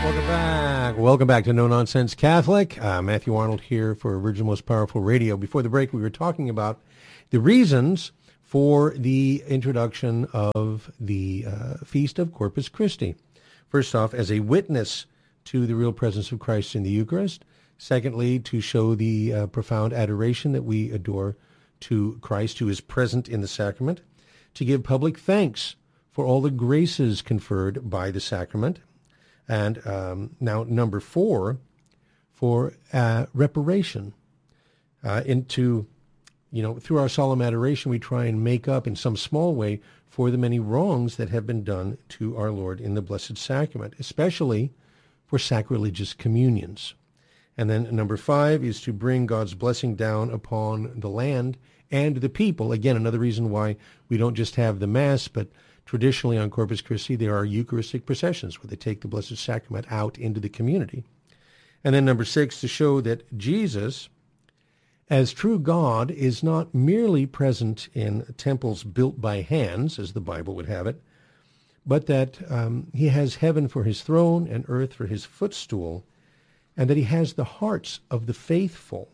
Welcome back. Welcome back to No Nonsense Catholic. Matthew Arnold here for Original Most Powerful Radio. Before the break, we were talking about the reasons for the introduction of the Feast of Corpus Christi. First off, as a witness to the real presence of Christ in the Eucharist. Secondly, to show the profound adoration that we adore to Christ, who is present in the sacrament. To give public thanks for all the graces conferred by the sacrament. And now number 4, for reparation. Through our solemn adoration, we try and make up in some small way for the many wrongs that have been done to our Lord in the Blessed Sacrament, especially for sacrilegious communions. And then number 5 is to bring God's blessing down upon the land and the people. Again, another reason why we don't just have the Mass, but traditionally on Corpus Christi, there are Eucharistic processions where they take the Blessed Sacrament out into the community. And then number 6, to show that Jesus, as true God, is not merely present in temples built by hands, as the Bible would have it, but that he has heaven for his throne and earth for his footstool, and that he has the hearts of the faithful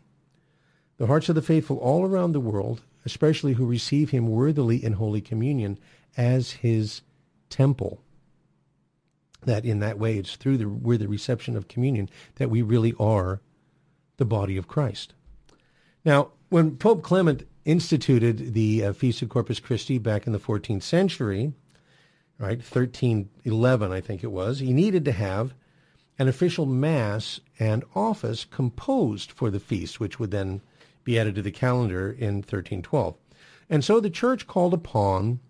all around the world, especially who receive him worthily in Holy Communion as his temple. That in that way, it's through the reception of communion that we really are the body of Christ. Now, when Pope Clement instituted the Feast of Corpus Christi back in the 14th century, right, 1311, I think it was, he needed to have an official Mass and office composed for the feast, which would then be added to the calendar in 1312. And so the Church called upon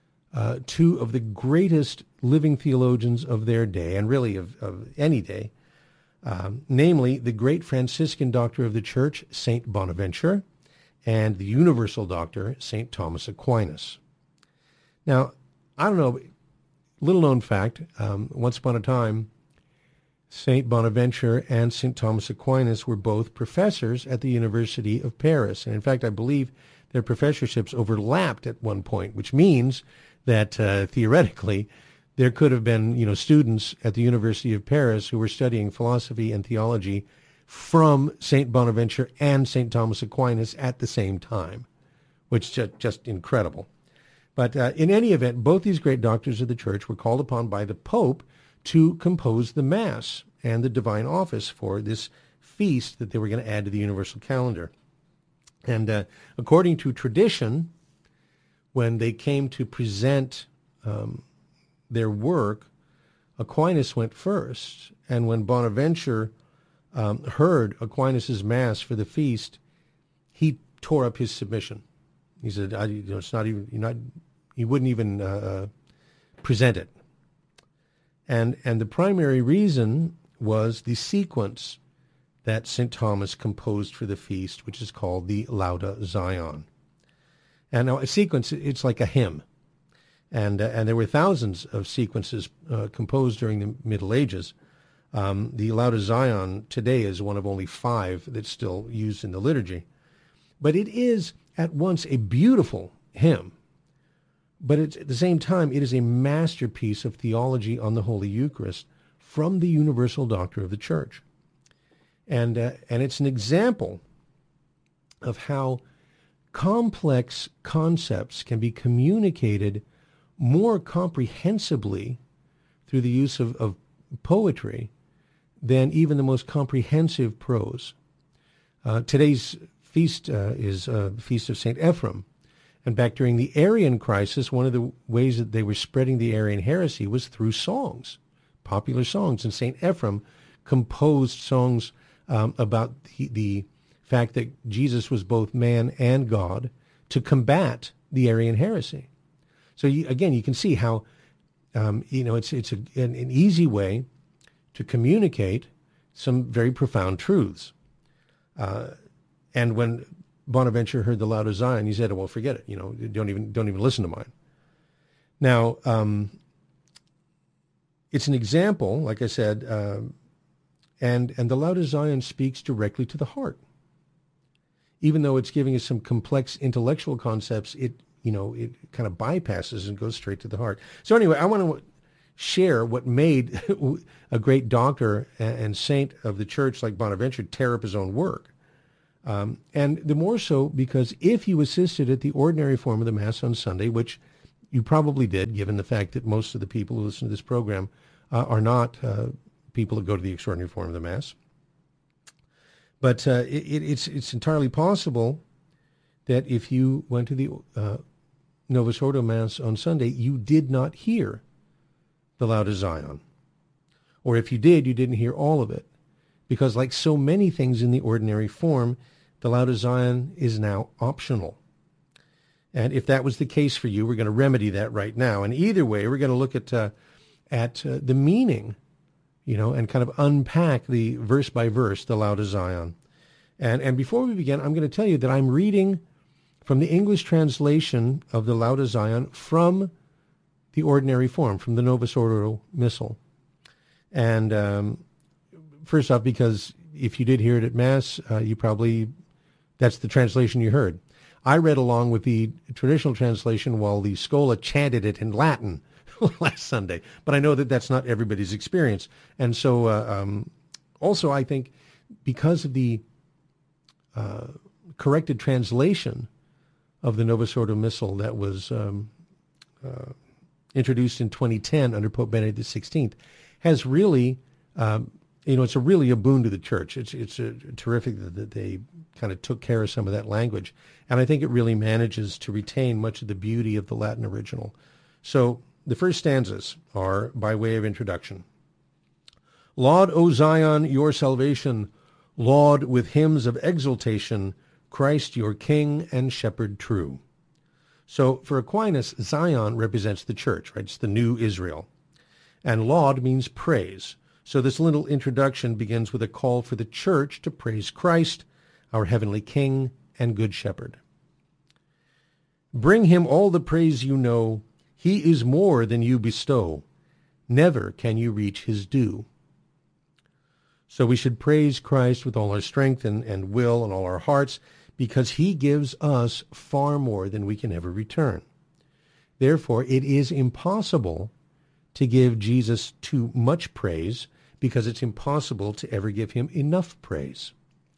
2 of the greatest living theologians of their day, and really of any day, namely the great Franciscan doctor of the Church, St. Bonaventure, and the universal doctor, St. Thomas Aquinas. Now, I don't know, little known fact, once upon a time, St. Bonaventure and St. Thomas Aquinas were both professors at the University of Paris. And in fact, I believe their professorships overlapped at one point, which means that theoretically there could have been, students at the University of Paris who were studying philosophy and theology from St. Bonaventure and St. Thomas Aquinas at the same time, which is just incredible. But in any event, both these great doctors of the Church were called upon by the Pope to compose the Mass and the divine office for this feast that they were going to add to the universal calendar. And according to tradition, when they came to present their work, Aquinas went first. And when Bonaventure heard Aquinas' Mass for the feast, he tore up his submission. He said, it's not even, he wouldn't even present it. And the primary reason was the sequence that St. Thomas composed for the feast, which is called the Lauda Zion. And now a sequence, it's like a hymn. And there were thousands of sequences composed during the Middle Ages. The Lauda Zion today is one of only 5 that's still used in the liturgy. But it is at once a beautiful hymn, but at the same time, it is a masterpiece of theology on the Holy Eucharist from the universal doctor of the Church. And it's an example of how complex concepts can be communicated more comprehensibly through the use of poetry than even the most comprehensive prose. Today's feast is the Feast of St. Ephrem. And back during the Arian crisis, one of the ways that they were spreading the Arian heresy was through songs, popular songs. And St. Ephrem composed songs about the fact that Jesus was both man and God to combat the Arian heresy. So again, you can see how it's an easy way to communicate some very profound truths. And when Bonaventure heard the Lauda Zion, he said, "Well, forget it. Don't even listen to mine." Now, it's an example, like I said, and the Lauda Zion speaks directly to the heart. Even though it's giving us some complex intellectual concepts, it kind of bypasses and goes straight to the heart. So anyway, I want to share what made a great doctor and saint of the church like Bonaventure tear up his own work. And the more so because if you assisted at the ordinary form of the Mass on Sunday, which you probably did, given the fact that most of the people who listen to this program are not people that go to the extraordinary form of the Mass. But it's entirely possible that if you went to the Novus Ordo Mass on Sunday, you did not hear the Lauda Zion. Or if you did, you didn't hear all of it. Because like so many things in the ordinary form, the Lauda Zion is now optional. And if that was the case for you, we're going to remedy that right now. And either way, we're going to look at the meaning, and kind of unpack the verse by verse, the Lauda Zion. And before we begin, I'm going to tell you that I'm reading from the English translation of the Lauda Zion from the ordinary form, from the Novus Ordo Missal. And first off, because if you did hear it at Mass, that's the translation you heard. I read along with the traditional translation while the Schola chanted it in Latin last Sunday. But I know that that's not everybody's experience. And so also I think because of the corrected translation of the Novus Ordo Missal that was introduced in 2010 under Pope Benedict XVI, has really, it's really a boon to the Church. It's terrific that they kind of took care of some of that language. And I think it really manages to retain much of the beauty of the Latin original. So the first stanzas are by way of introduction. Laud, O Zion, your salvation. Laud with hymns of exultation, Christ your King and Shepherd true. So for Aquinas, Zion represents the Church, right? It's the new Israel. And laud means praise. So this little introduction begins with a call for the Church to praise Christ, our heavenly King and Good Shepherd. Bring him all the praise you know. He is more than you bestow. Never can you reach his due. So we should praise Christ with all our strength and will and all our hearts, because he gives us far more than we can ever return. Therefore, it is impossible to give Jesus too much praise, because it's impossible to ever give him enough praise.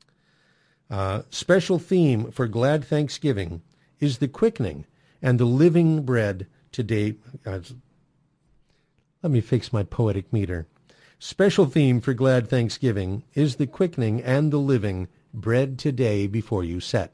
Special theme for glad thanksgiving is the quickening and the living bread today. Let me fix my poetic meter. Special theme for glad thanksgiving is the quickening and the living bread today before you set.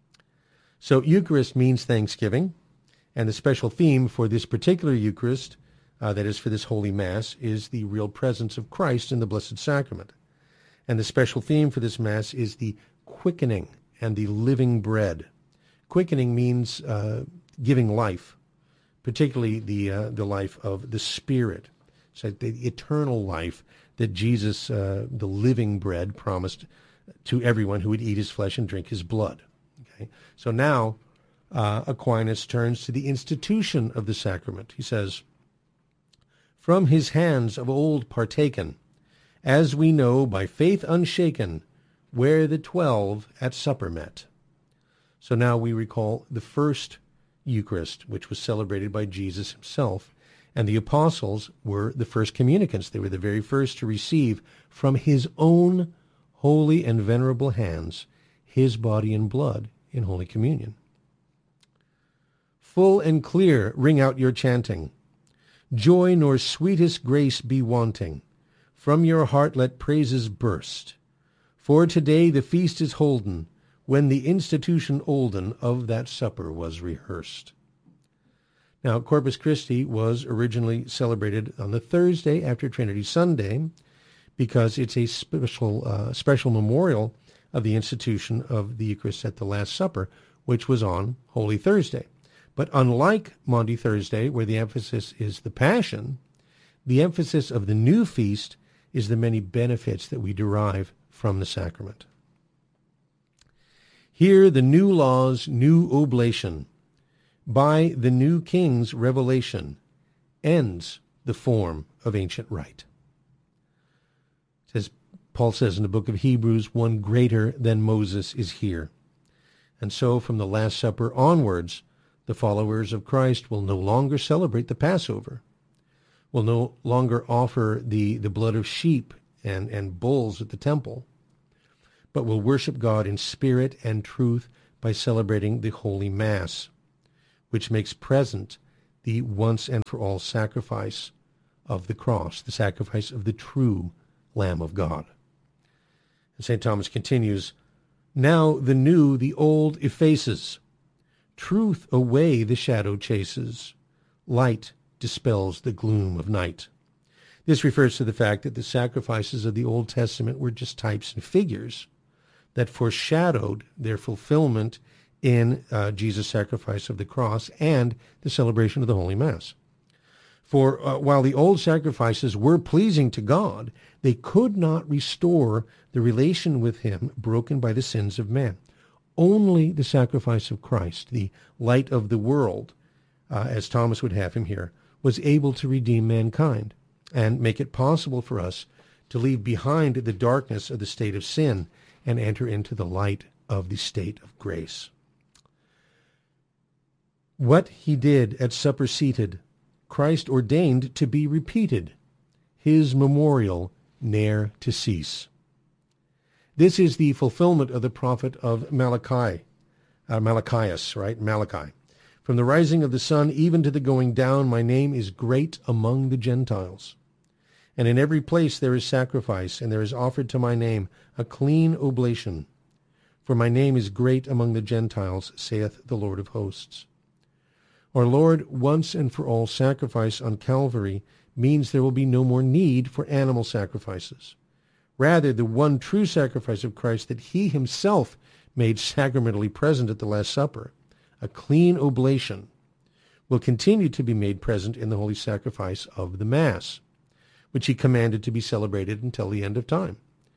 So Eucharist means thanksgiving, and the special theme for this particular Eucharist, that is for this Holy Mass, is the real presence of Christ in the Blessed Sacrament. And the special theme for this Mass is the quickening and the living bread. Quickening means giving life, particularly the life of the Spirit. So the eternal life that Jesus, the living bread, promised to everyone who would eat his flesh and drink his blood. Okay? So now Aquinas turns to the institution of the sacrament. He says, from his hands of old partaken, as we know by faith unshaken, where the 12 at supper met. So now we recall the first Eucharist, which was celebrated by Jesus himself, and the apostles were the first communicants. They were the very first to receive from his own holy and venerable hands his body and blood in Holy Communion. Full and clear ring out your chanting. Joy nor sweetest grace be wanting. From your heart let praises burst. For today the feast is holden, when the institution olden of that supper was rehearsed. Now, Corpus Christi was originally celebrated on the Thursday after Trinity Sunday, because it's a special memorial of the institution of the Eucharist at the Last Supper, which was on Holy Thursday. But unlike Maundy Thursday, where the emphasis is the Passion, the emphasis of the new feast is the many benefits that we derive from the sacrament. Here the new law's new oblation, by the new king's revelation, ends the form of ancient rite. As Paul says in the book of Hebrews, one greater than Moses is here. And so from the Last Supper onwards, the followers of Christ will no longer celebrate the Passover. will no longer offer the blood of sheep and bulls at the temple, but will worship God in spirit and truth by celebrating the Holy Mass, which makes present the once and for all sacrifice of the cross, the sacrifice of the true Lamb of God. And St. Thomas continues, now the new the old effaces, truth away the shadow chases, light dispels the gloom of night. This refers to the fact that the sacrifices of the Old Testament were just types and figures that foreshadowed their fulfillment in Jesus' sacrifice of the cross and the celebration of the Holy Mass. For while the old sacrifices were pleasing to God, they could not restore the relation with him broken by the sins of man. Only the sacrifice of Christ, the light of the world, as Thomas would have him here, was able to redeem mankind and make it possible for us to leave behind the darkness of the state of sin and enter into the light of the state of grace. What he did at supper seated, Christ ordained to be repeated, his memorial ne'er to cease. This is the fulfillment of the prophet of Malachi. From the rising of the sun even to the going down, my name is great among the Gentiles. And in every place there is sacrifice, and there is offered to my name a clean oblation. For my name is great among the Gentiles, saith the Lord of hosts. Our Lord, once and for all sacrifice on Calvary means there will be no more need for animal sacrifices. Rather, the one true sacrifice of Christ that he himself made sacramentally present at the Last Supper, a clean oblation, will continue to be made present in the holy sacrifice of the Mass, which he commanded to be celebrated until the end of time.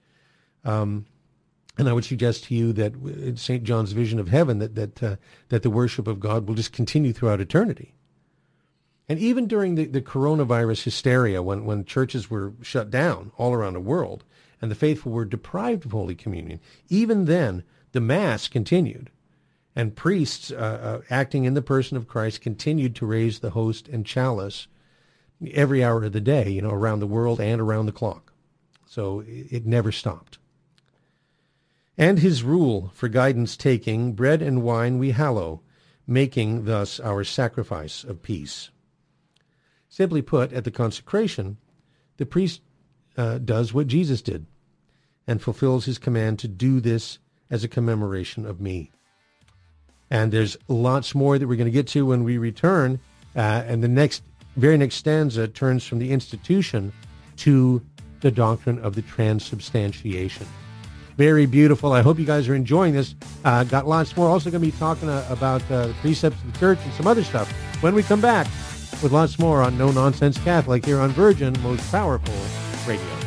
And I would suggest to you that in St. John's vision of heaven that the worship of God will just continue throughout eternity. And even during the coronavirus hysteria, when churches were shut down all around the world and the faithful were deprived of Holy Communion, even then the Mass continued. And priests acting in the person of Christ continued to raise the host and chalice every hour of the day, around the world and around the clock. So it never stopped. And his rule for guidance taking, bread and wine we hallow, making thus our sacrifice of peace. Simply put, at the consecration, the priest does what Jesus did and fulfills his command to do this as a commemoration of me. And there's lots more that we're going to get to when we return, and the very next stanza turns from the institution to the doctrine of the transubstantiation. Very beautiful. I hope you guys are enjoying this. Got lots more. Also going to be talking about the precepts of the church and some other stuff when we come back with lots more on No Nonsense Catholic here on Virgin Most Powerful Radio.